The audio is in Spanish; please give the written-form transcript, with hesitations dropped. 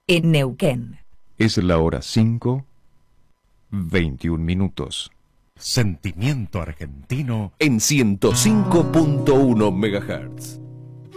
en Neuquén. Es la hora 5, 21 minutos. Sentimiento argentino En 105.1 MHz.